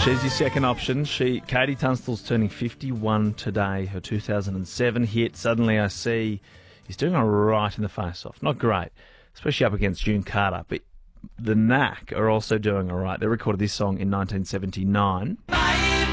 She's your second option. Katie Tunstall's turning 51 today. Her 2007 hit, Suddenly I See, is doing all right in the face-off. Not great, especially up against June Carter, but the Knack are also doing all right. They recorded this song in 1979.